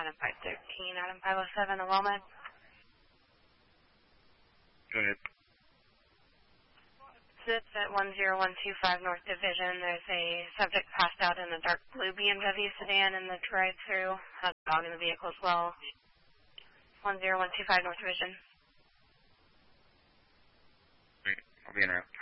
Adam 513, Adam 507, the WellMed. Go ahead. It's at 10125 North Division. There's a subject passed out in a dark blue BMW sedan in the drive-thru. Has a dog in the vehicle as well. 10125 North Division. Great. I'll be in route.